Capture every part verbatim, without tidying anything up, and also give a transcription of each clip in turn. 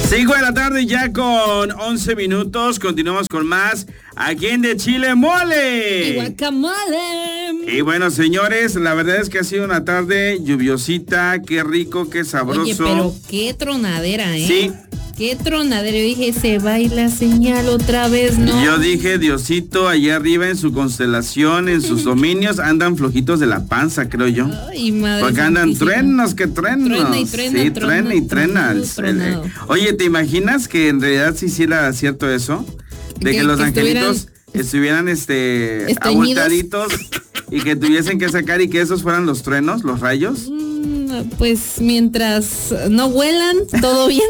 cinco de la tarde ya con once minutos. Continuamos con más aquí en De Chile Mole. Y guacamole. Y bueno, señores, la verdad es que ha sido una tarde lluviosita. Qué rico, qué sabroso. Oye, pero qué tronadera, ¿eh? Sí. Qué tronadera. Yo dije, se va a ir la señal otra vez, ¿no? Yo dije, Diosito, allá arriba en su constelación, en sus dominios, andan flojitos de la panza, creo yo. Ay, madre. Porque andan truenos, que truenos. Truena y truena, sí, truena, truena y truena. tronado, tronado. Oye, ¿te imaginas que en realidad se hiciera cierto eso? De que, Que- los que angelitos estuvieran, este estreñidos. abultaditos y que tuviesen que sacar y que esos fueran los truenos, los rayos. Mm, Pues mientras no huelan, todo bien.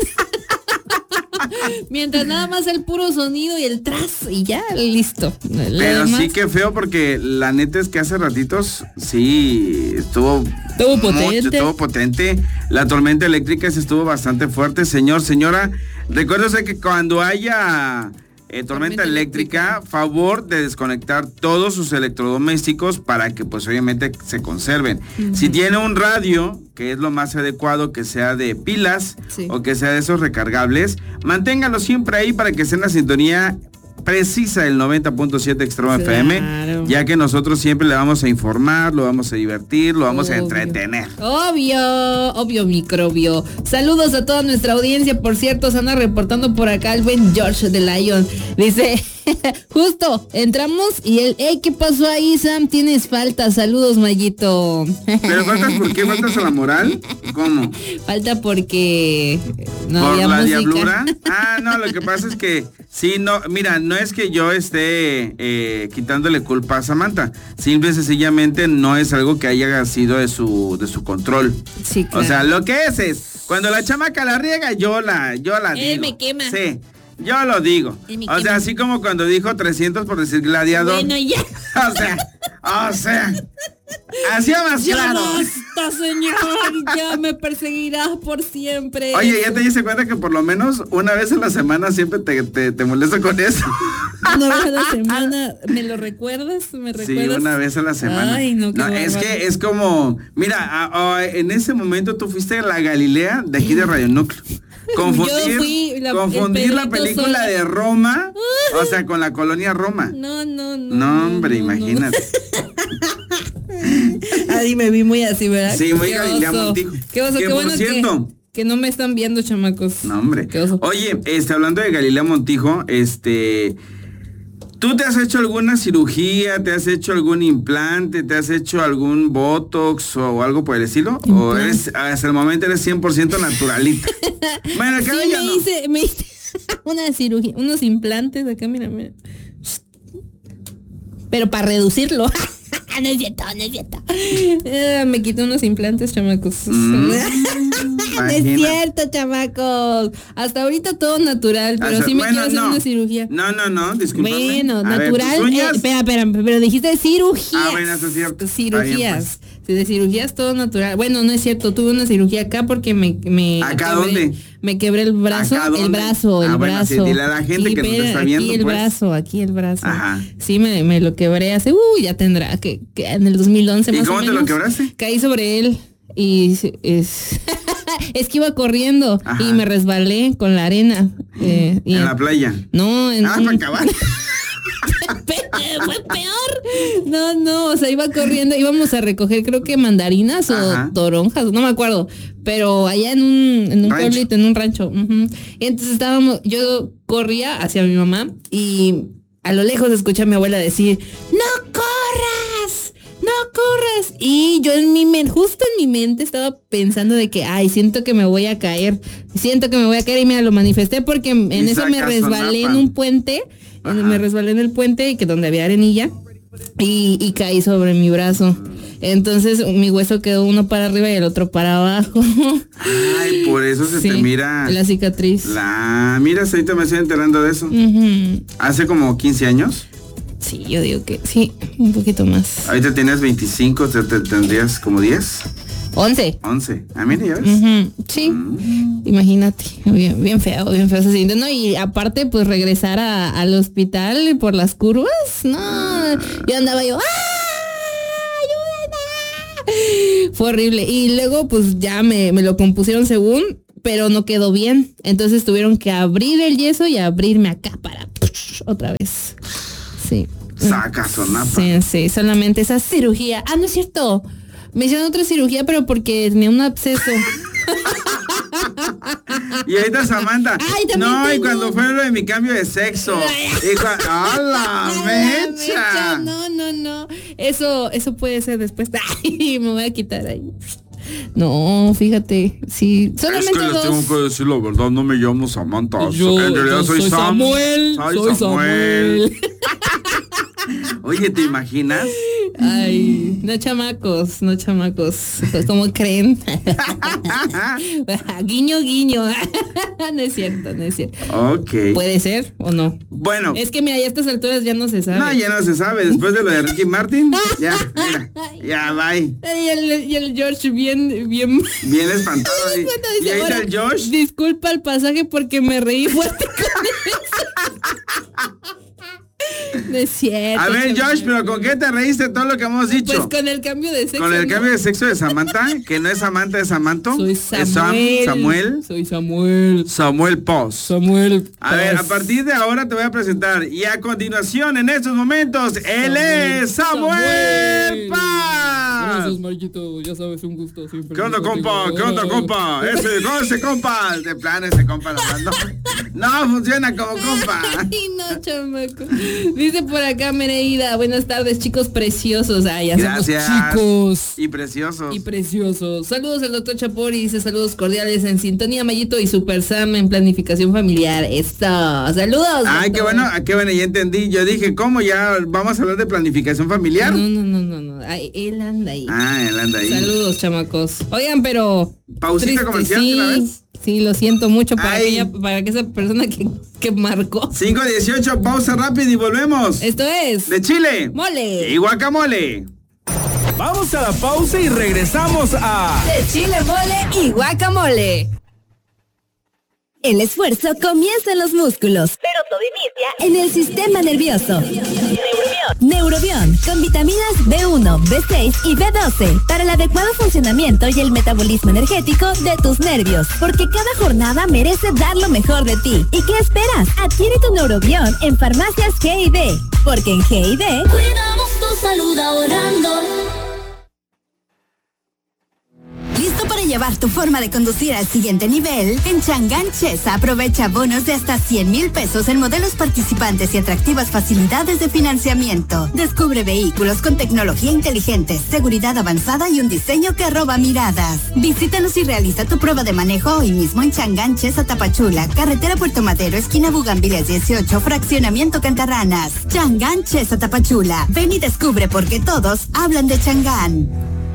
Mientras nada más el puro sonido y el tras y ya, listo. Lo Pero demás, sí que feo porque la neta es que hace ratitos sí estuvo Estuvo mucho, potente. estuvo potente. La tormenta eléctrica sí estuvo bastante fuerte. Señor, señora, recuérdese que cuando haya eh, tormenta, Tormenta eléctrica, eléctrica, favor de desconectar todos sus electrodomésticos para que pues obviamente se conserven. Ujú. Si tiene un radio, que es lo más adecuado, que sea de pilas Sí. o que sea de esos recargables, manténgalo siempre ahí para que esté en la sintonía precisa del noventa punto siete Extremo F M, Claro. ya que nosotros siempre le vamos a informar, lo vamos a divertir, lo vamos a Obvio. entretener. Obvio, obvio microbio. Saludos a toda nuestra audiencia. Por cierto, se anda reportando por acá el buen George de Lion. Dice, justo, entramos y él, hey, ¿qué pasó ahí, Sam? Tienes falta. Saludos, Mayito. ¿Pero faltas por qué? ¿Faltas a la moral? ¿Cómo? Falta porque no ¿Por había la música. diablura? Ah, no, lo que pasa es que, sí, no, mira, no es que yo esté eh, quitándole culpa a Samantha, simple y sencillamente no es algo que haya sido de su, de su control. Sí, claro. O sea, lo que es es, cuando la chamaca la riega, yo la, yo la Él digo. me quema. Sí, yo lo digo. Él me O sea, quema. así como cuando dijo trescientos por decir gladiador. Bueno, ya. O sea, o sea, hacía más Ya claro. basta, señor. Ya me perseguirás por siempre. Oye, ¿ya te diste cuenta que por lo menos una vez a la semana siempre te, te, te molesto con eso? Una vez a la semana, ¿me lo recuerdas? ¿Me Sí, recuerdas? una vez a la semana. Ay, no, qué no es bárbaro. que es como, mira, a- a- en ese momento tú fuiste la Galilea de aquí de Radio Núcleo. Confundir, Yo fui la- confundir el la Pedrito película Sola. de Roma, o sea, con la colonia Roma. No, no, no. No, hombre, no, no. imagínate. Ahí me vi muy así, ¿verdad? Sí, muy Qué Galilea oso. Montijo. Qué oso, Que, qué por bueno cierto, que, que no me están viendo, chamacos. No, hombre. Qué oso. Oye, este, hablando de Galilea Montijo, este, ¿tú te has hecho alguna cirugía? ¿Te has hecho algún implante? ¿Te has hecho algún botox o algo por el estilo? ¿O Implante. eres, hasta el momento eres cien por ciento naturalita? Bueno, el Sí, cabello me no. hice, me hice una cirugía, unos implantes acá, mira, mira. Pero para reducirlo. No es cierto, no es cierto. Eh, me quité unos implantes, chamacos. Mm, No es imagínate. cierto, chamacos. Hasta ahorita todo natural, pero Hasta- sí me bueno, quiero hacer no. una cirugía. No, no, no, discúlpame. Bueno, A ver, natural. ¿tus uñas? eh, espera, espera, pero dijiste cirugías. Ah, bueno, eso es cierto. Está bien, Cirugías. Sí, de cirugías todo natural. Bueno, no es cierto, tuve una cirugía acá porque me, me ¿Acá quebré, dónde? Me quebré el brazo, ¿Acá dónde? el brazo, el Ah, bueno, sí, brazo. dile a la gente que nos espera, está viendo, Aquí el pues. brazo, aquí el brazo. Ajá. Sí, me, me lo quebré hace, uh, ya tendrá que, que en el dos mil once ¿Y más cómo o te lo menos. quebraste? Caí sobre él y se- es es que iba corriendo Ajá. y me resbalé con la arena. eh, y En la playa. no, en Ah, un- para acabar. Pe- fue peor. No, no, o sea, iba corriendo, íbamos a recoger creo que mandarinas Ajá. o toronjas, no me acuerdo, pero allá en un, en un Rancho. pueblito, en un rancho. Ujú. Y entonces estábamos, yo corría hacia mi mamá y a lo lejos escuché a mi abuela decir, ¡no corras! ¡No corras! Y yo en mi mente, justo en mi mente estaba pensando de que, ay, siento que me voy a caer, siento que me voy a caer y mira, lo manifesté porque en Y eso me sacas resbalé en sonapa. un puente, Ajá. me resbalé en el puente y que donde había arenilla y, y caí sobre mi brazo. Entonces mi hueso quedó uno para arriba y el otro para abajo. Ay, por eso se Sí, te mira. la cicatriz. La. Mira, ahorita me estoy enterando de eso. Ujú. Hace como quince años. Sí, yo digo que sí, un poquito más. Ahorita tienes veinticinco, te, te tendrías como diez, once. once. Ah, mira, ya ves. Ujú, sí, Mm. imagínate, bien, bien feo, bien feo se siente, ¿no? Y aparte, pues regresar a- al hospital por las curvas, no, yo andaba yo, ¡ah! ¡Ayúdame! Fue horrible. Y luego, pues ya me, me lo compusieron según, pero no quedó bien. Entonces tuvieron que abrir el yeso y abrirme acá para otra vez. Sí. Saca sonapa. Sí, sí, solamente esa cirugía. Ah, no es cierto. Me hicieron otra cirugía, pero porque tenía un absceso. Y ahorita Samantha. Ay, no, tengo. Y cuando fue lo de mi cambio de sexo. Y cua- ¡A la mecha! mecha! No, no, no. Eso, eso puede ser después. Ay, me voy a quitar ahí. No, fíjate, sí, solamente es que les dos. tengo que decir la verdad, no me llamo Samantha. Yo, en realidad yo soy, soy Sam. Samuel. Soy, soy Samuel. Samuel. Oye, ¿te imaginas? Ay, no chamacos, no chamacos. ¿Cómo creen? Guiño, guiño. No es cierto, no es cierto. Ok. ¿Puede ser o no? Bueno. Es que mira, ya a estas alturas ya no se sabe. No, ya no se sabe. Después de lo de Ricky Martin, ya, mira, ya, bye. Y el, y el George bien, bien... Bien espantado. Y, Dice, y ahí está ahora, el Josh. Disculpa el pasaje porque me reí fuerte con eso. No es cierto. A ver, chaval. Josh, pero ¿con qué te reíste todo lo que hemos dicho? Pues con el cambio de sexo. Con el ¿no? cambio de sexo de Samantha, que no es Samantha, es Samanto. Soy Es Sam- Samuel. Samuel. Soy Samuel. Samuel Pos. Samuel. A ver, a Paz. partir de ahora te voy a presentar. Y a continuación, en estos momentos, él es Samuel, Samuel. Paz. Gracias, Marquito. Ya sabes, un gusto siempre. ¿Qué onda, contigo. compa? ¿Qué onda, compa? Ese, ¿cómo ese compa? De plano ese compa nomás no. No funciona como compa. Ay, no, chamaco. Dice por acá Mereida, buenas tardes, chicos preciosos. Ay, ya Gracias. somos chicos. Y preciosos. Y preciosos. Saludos al doctor Chapori, dice saludos cordiales en sintonía, Mayito y Super Sam en planificación familiar. Esto. Saludos. Ay, qué doctor. bueno, qué bueno, ya entendí. Yo dije, ¿cómo ya vamos a hablar de planificación familiar? No, no, no, no, no. Ay, él anda ahí. Ah, él anda ahí. Saludos, chamacos. Oigan, pero. Pausita triste, comercial, sí, ¿de una vez? Sí, lo siento mucho para, Ay. aquella, para que esa persona que, que marcó. cinco dieciocho, pausa rápida y volvemos. Esto es. De Chile. Mole. Y guacamole. Vamos a la pausa y regresamos a... De chile, mole y guacamole. El esfuerzo comienza en los músculos, pero todo inicia en el sistema nervioso. Neurobión. Neurobión, con vitaminas B uno, B seis y B doce, para el adecuado funcionamiento y el metabolismo energético de tus nervios, porque cada jornada merece dar lo mejor de ti. ¿Y qué esperas? Adquiere tu Neurobión en Farmacias G y D, porque en G y D cuidamos tu salud ahorrando. ¿Listo para llevar tu forma de conducir al siguiente nivel? En Chang'an Chesa aprovecha bonos de hasta cien mil pesos en modelos participantes y atractivas facilidades de financiamiento. Descubre vehículos con tecnología inteligente, seguridad avanzada y un diseño que roba miradas. Visítanos y realiza tu prueba de manejo hoy mismo en Chang'an Chesa Tapachula, carretera Puerto Madero, esquina Bugambiles dieciocho, fraccionamiento Cantarranas. Chang'an Chesa Tapachula. Ven y descubre por qué todos hablan de Chang'an.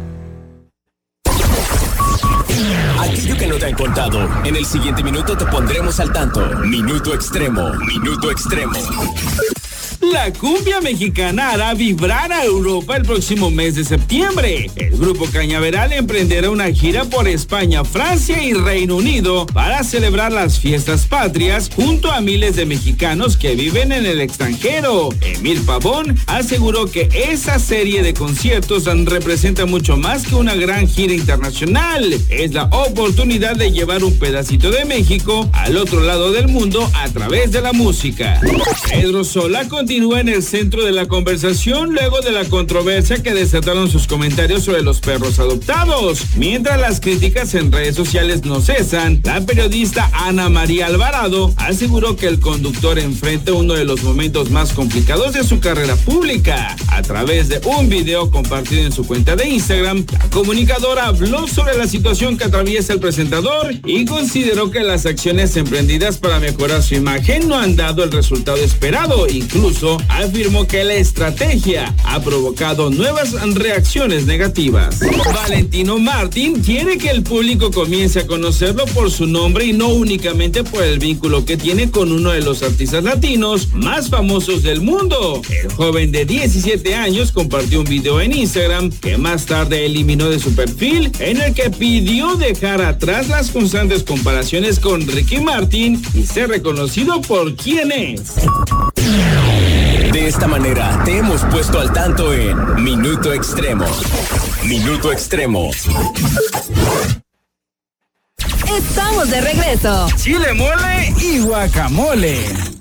Aquello que no te han contado. En el siguiente minuto te pondremos al tanto. Minuto Extremo. Minuto Extremo. La cumbia mexicana hará vibrar a Europa el próximo mes de septiembre. El grupo Cañaveral emprenderá una gira por España, Francia y Reino Unido para celebrar las fiestas patrias junto a miles de mexicanos que viven en el extranjero. Emil Pavón aseguró que esa serie de conciertos representa mucho más que una gran gira internacional. Es la oportunidad de llevar un pedacito de México al otro lado del mundo a través de la música. Pedro Sola continúa Continúa en el centro de la conversación luego de la controversia que desataron sus comentarios sobre los perros adoptados. Mientras las críticas en redes sociales no cesan, la periodista Ana María Alvarado aseguró que el conductor enfrenta uno de los momentos más complicados de su carrera pública. A través de un video compartido en su cuenta de Instagram, la comunicadora habló sobre la situación que atraviesa el presentador y consideró que las acciones emprendidas para mejorar su imagen no han dado el resultado esperado. Incluso afirmó que la estrategia ha provocado nuevas reacciones negativas. Valentino Martín quiere que el público comience a conocerlo por su nombre y no únicamente por el vínculo que tiene con uno de los artistas latinos más famosos del mundo. El joven de diecisiete años compartió un video en Instagram que más tarde eliminó de su perfil, en el que pidió dejar atrás las constantes comparaciones con Ricky Martin y ser reconocido por quien es. De esta manera te hemos puesto al tanto en Minuto Extremo. Minuto Extremo. Estamos de regreso. Chile, mole y guacamole.